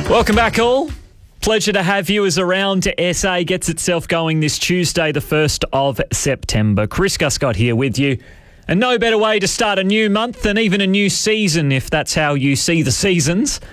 Welcome back, all. Pleasure to have you as Around SA gets itself going this Tuesday, the 1st of September. Chris Guscott here with you. And no better way to start a new month and even a new season, if that's how you see the seasons,